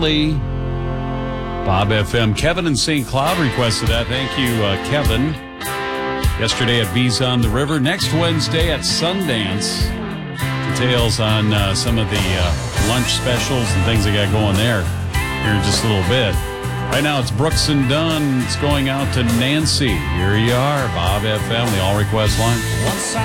Bob FM. Kevin in St. Cloud requested that. Thank you, Kevin. Yesterday at Bees on the River. Next Wednesday at Sundance. Details on some of the lunch specials and things they got going there here in just a little bit. Right now it's Brooks and Dunn. It's going out to Nancy. Here you are, Bob FM, the All Request line.